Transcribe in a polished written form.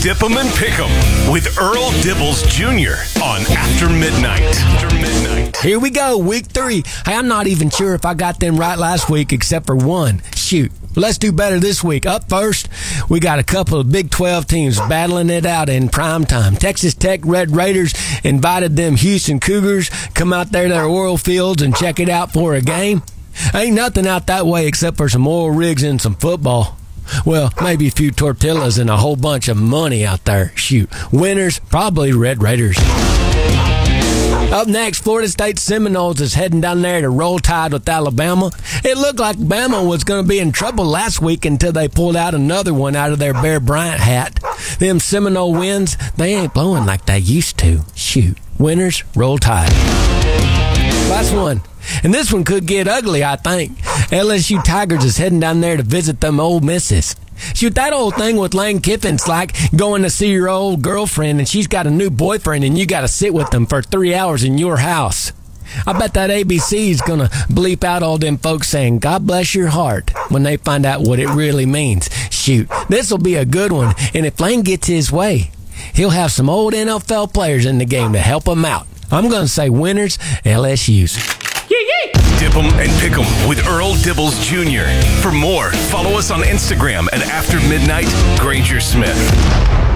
Dip 'em and Pick 'em with Earl Dibbles Jr. on After Midnight. Here we go, week 3. Hey, I'm not even sure if I got them right last week except for one. Shoot. Let's do better this week. Up first, we got a couple of Big 12 teams battling it out in prime time. Texas Tech Red Raiders invited them Houston Cougars come out there to their oil fields and check it out for a game. Ain't nothing out that way except for some oil rigs and some football. Well, maybe a few tortillas and a whole bunch of money out there. Shoot. Winners, probably Red Raiders. Up next, Florida State Seminoles is heading down there to roll tide with Alabama. It looked like Bama was going to be in trouble last week until they pulled out another one out of their Bear Bryant hat. Them Seminole winds, they ain't blowing like they used to. Shoot. Winners, roll tide. Last one. And this one could get ugly, I think. LSU Tigers is heading down there to visit them Ole Misses. Shoot, that old thing with Lane Kiffin's like going to see your old girlfriend and she's got a new boyfriend and you got to sit with them for 3 hours in your house. I bet that ABC is going to bleep out all them folks saying, God bless your heart, when they find out what it really means. Shoot, this will be a good one. And if Lane gets his way, he'll have some old NFL players in the game to help him out. I'm going to say winners, LSU's. Dip 'em and Pick 'em with Earl Dibbles Jr. For more, follow us on Instagram at After Midnight Granger Smith.